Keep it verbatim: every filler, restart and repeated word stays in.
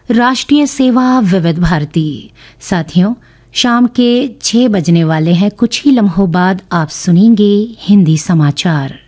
राष्ट्रीय सेवा विविध भारती। साथियों, शाम के छह बजने वाले हैं। कुछ ही लम्हों बाद आप सुनेंगे हिंदी समाचार।